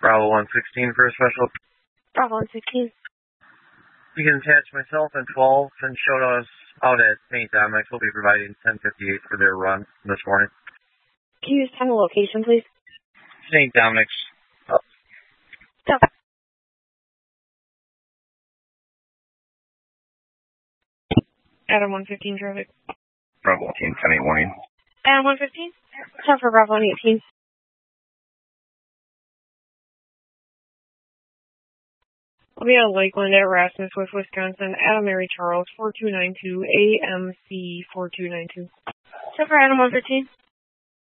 Bravo 116 for a special. Bravo 116. You can attach myself and 12 and show us out at St. Dominic's. We'll be providing 1058 for their run this morning. Can you just tell me the location, please? St. Dominic's. Stop. Adam 115 traffic. Bravo 18, 10-8 warning. Adam 115? Time for Bravo 118. I'll be at Lakeland at Rasmus with Wisconsin. Adam Mary Charles 4292 AMC 4292. Time for Adam 115.